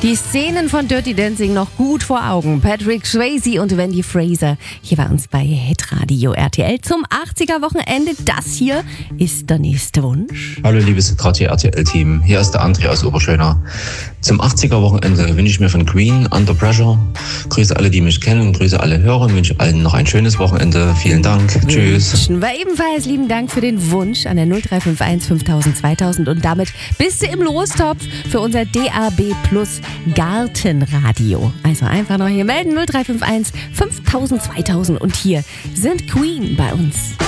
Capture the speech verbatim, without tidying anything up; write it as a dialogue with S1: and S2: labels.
S1: Die Szenen von Dirty Dancing noch gut vor Augen. Patrick Swayze und Wendy Fraser hier bei uns bei Hitradio R T L zum achtziger-Wochenende. Das hier ist der nächste Wunsch.
S2: Hallo liebes Hitradio R T L-Team, hier ist der André aus Oberschöner. Zum achtziger-Wochenende wünsche ich mir von Queen Under Pressure. Grüße alle, die mich kennen, und grüße alle Hörer und wünsche allen noch ein schönes Wochenende. Vielen Dank. Tschüss.
S1: Wünschen wir ebenfalls lieben Dank für den Wunsch an der null drei fünf eins fünftausend zweitausend und damit bist du im Lostopf für unser D A B Plus Gartenradio. Also einfach noch hier melden null drei fünf eins fünftausend zweitausend und hier sind Queen bei uns.